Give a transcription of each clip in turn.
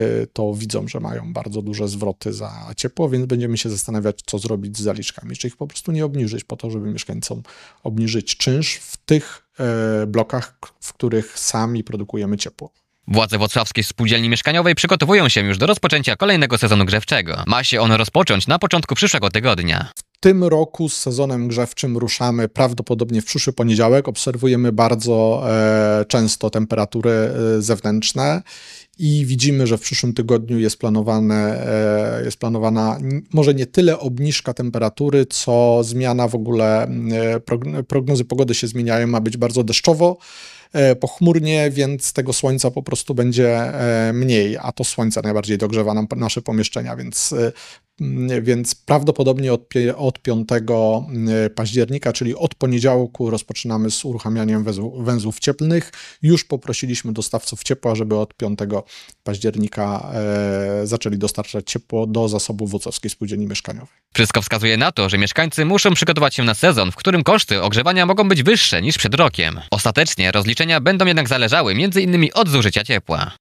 to widzą, że mają bardzo duże zwroty za ciepło, więc będziemy się zastanawiać, co zrobić z zaliczkami. Czy ich po prostu nie obniżyć po to, żeby mieszkańcom obniżyć czynsz w tych blokach, w których sami produkujemy ciepło. Władze Włocławskiej Spółdzielni Mieszkaniowej przygotowują się już do rozpoczęcia kolejnego sezonu grzewczego. Ma się on rozpocząć na początku przyszłego tygodnia. W tym roku z sezonem grzewczym ruszamy prawdopodobnie w przyszły poniedziałek. Obserwujemy bardzo często temperatury zewnętrzne i widzimy, że w przyszłym tygodniu jest planowana może nie tyle obniżka temperatury, co zmiana w ogóle, prognozy pogody się zmieniają, ma być bardzo deszczowo, pochmurnie, więc tego słońca po prostu będzie mniej, a to słońce najbardziej dogrzewa nam nasze pomieszczenia, więc prawdopodobnie od 5 października, czyli od poniedziałku rozpoczynamy z uruchamianiem węzłów cieplnych. Już poprosiliśmy dostawców ciepła, żeby od 5 października zaczęli dostarczać ciepło do zasobów Włocławskiej Spółdzielni Mieszkaniowej. Wszystko wskazuje na to, że mieszkańcy muszą przygotować się na sezon, w którym koszty ogrzewania mogą być wyższe niż przed rokiem. Ostatecznie rozliczenia będą jednak zależały m.in. od zużycia ciepła.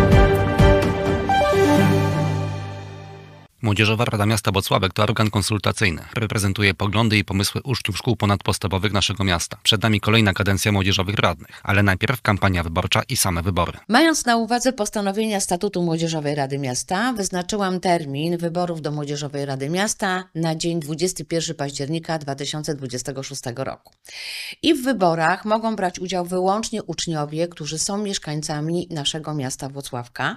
Młodzieżowa Rada Miasta Włocławek to organ konsultacyjny. Reprezentuje poglądy i pomysły uczniów szkół ponadpodstawowych naszego miasta. Przed nami kolejna kadencja młodzieżowych radnych, ale najpierw kampania wyborcza i same wybory. Mając na uwadze postanowienia Statutu Młodzieżowej Rady Miasta, wyznaczyłam termin wyborów do Młodzieżowej Rady Miasta na dzień 21 października 2026 roku. I w wyborach mogą brać udział wyłącznie uczniowie, którzy są mieszkańcami naszego miasta Włocławka.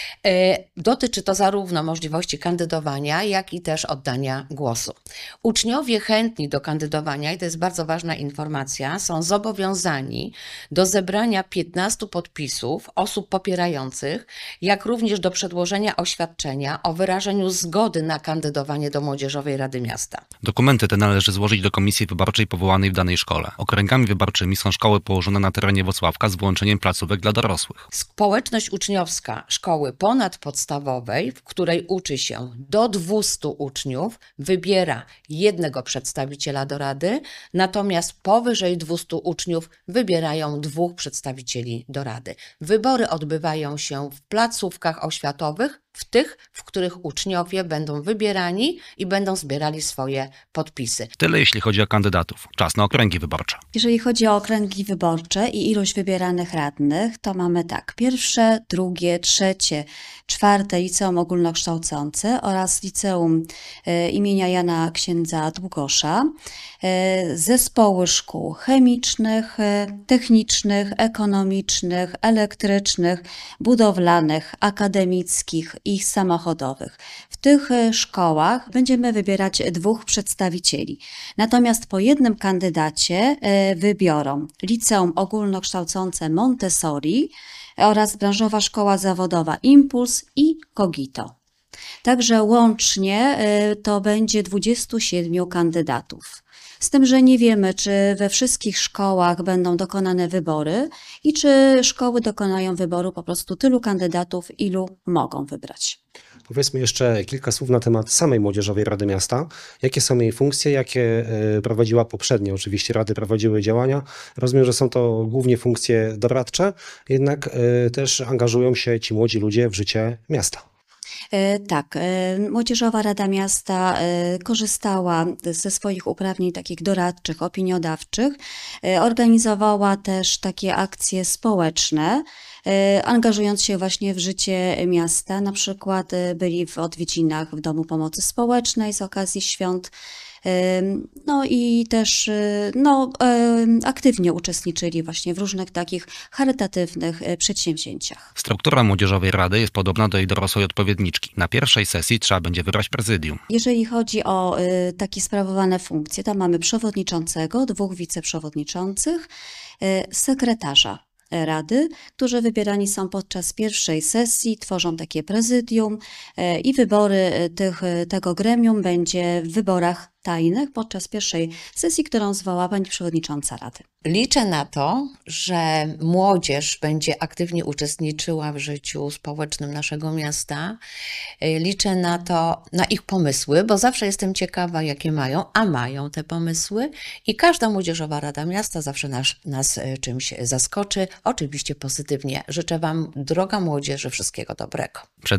Dotyczy to zarówno możliwości kandydowania, jak i też oddania głosu. Uczniowie chętni do kandydowania, i to jest bardzo ważna informacja, są zobowiązani do zebrania 15 podpisów osób popierających, jak również do przedłożenia oświadczenia o wyrażeniu zgody na kandydowanie do Młodzieżowej Rady Miasta. Dokumenty te należy złożyć do komisji wyborczej powołanej w danej szkole. Okręgami wyborczymi są szkoły położone na terenie Włocławka z wyłączeniem placówek dla dorosłych. Społeczność uczniowska szkoły ponadpodstawowej, w której uczy się do 200 uczniów, wybiera jednego przedstawiciela do rady, natomiast powyżej 200 uczniów wybierają 2 przedstawicieli do rady. Wybory odbywają się w placówkach oświatowych, w tych, w których uczniowie będą wybierani i będą zbierali swoje podpisy. Tyle jeśli chodzi o kandydatów. Czas na okręgi wyborcze. Jeżeli chodzi o okręgi wyborcze i ilość wybieranych radnych, to mamy tak: pierwsze, drugie, trzecie, czwarte liceum ogólnokształcące oraz liceum imienia Jana Księdza Długosza, zespoły szkół chemicznych, technicznych, ekonomicznych, elektrycznych, budowlanych, akademickich i samochodowych. W tych szkołach będziemy wybierać 2 przedstawicieli. Natomiast po jednym kandydacie wybiorą liceum ogólnokształcące Montessori oraz branżowa szkoła zawodowa Impuls i Kogito. Także łącznie to będzie 27 kandydatów. Z tym, że nie wiemy, czy we wszystkich szkołach będą dokonane wybory i czy szkoły dokonają wyboru po prostu tylu kandydatów, ilu mogą wybrać. Powiedzmy jeszcze kilka słów na temat samej Młodzieżowej Rady Miasta. Jakie są jej funkcje, jakie prowadziła poprzednio? Oczywiście rady prowadziły działania. Rozumiem, że są to głównie funkcje doradcze, jednak też angażują się ci młodzi ludzie w życie miasta. Tak, Młodzieżowa Rada Miasta korzystała ze swoich uprawnień takich doradczych, opiniodawczych, organizowała też takie akcje społeczne, angażując się właśnie w życie miasta. Na przykład byli w odwiedzinach w Domu Pomocy Społecznej z okazji świąt. No i też aktywnie uczestniczyli właśnie w różnych takich charytatywnych przedsięwzięciach. Struktura Młodzieżowej Rady jest podobna do jej dorosłej odpowiedniczki. Na pierwszej sesji trzeba będzie wybrać prezydium. Jeżeli chodzi o takie sprawowane funkcje, tam mamy przewodniczącego, 2 wiceprzewodniczących, sekretarza Rady, którzy wybierani są podczas pierwszej sesji, tworzą takie prezydium i wybory tego gremium będzie w wyborach tajnych podczas pierwszej sesji, którą zwoła pani przewodnicząca Rady. Liczę na to, że młodzież będzie aktywnie uczestniczyła w życiu społecznym naszego miasta. Liczę na ich pomysły, bo zawsze jestem ciekawa, jakie mają, a mają te pomysły. I każda Młodzieżowa Rada Miasta zawsze nas czymś zaskoczy. Oczywiście pozytywnie. Życzę Wam, droga młodzieży, wszystkiego dobrego.